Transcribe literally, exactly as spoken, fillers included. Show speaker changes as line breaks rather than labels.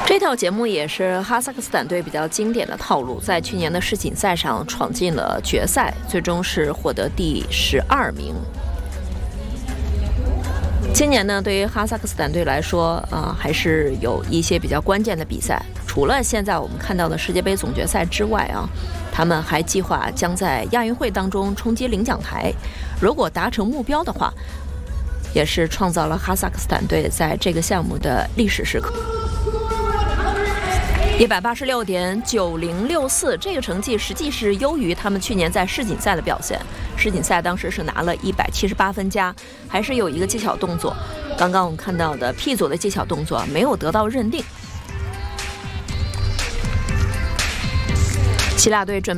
这套节目也是哈萨克斯坦队比较经典的套路，在去年的世锦赛上闯进了决赛，最终是获得第十二名。今年呢，对于哈萨克斯坦队来说，呃，还是有一些比较关键的比赛。除了现在我们看到的世界杯总决赛之外啊，他们还计划将在亚运会当中冲击领奖台。如果达成目标的话，也是创造了哈萨克斯坦队在这个项目的历史时刻。一百八十六点九零六四，这个成绩实际是优于他们去年在世锦赛的表现。世锦赛当时是拿了一百七十八分加，还是有一个技巧动作，刚刚我们看到的 P 组的技巧动作没有得到认定。希腊队准